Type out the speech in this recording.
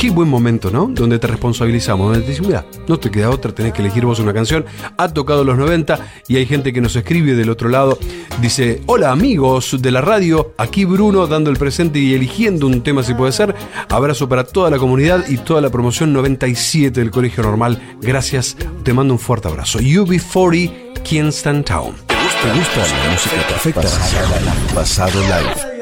Qué buen momento, ¿no? Donde te responsabilizamos, donde te decimos, mira, no te queda otra, tenés que elegir vos una canción. Ha tocado los 90 y hay gente que nos escribe del otro lado. Dice, hola amigos de la radio, aquí Bruno dando el presente y eligiendo un tema si puede ser. Abrazo para toda la comunidad y toda la promoción 97 del Colegio Normal. Gracias, te mando un fuerte abrazo. UB40, Kingston Town. ¿Te gusta la música perfecta? Pasado Live.